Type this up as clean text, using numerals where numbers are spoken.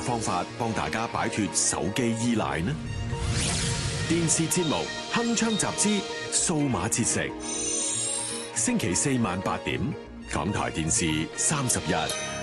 方法幫大家擺脫手機依賴呢？電視節目《鏗鏘集之數碼節食》，星期四晚8點，港台電視31。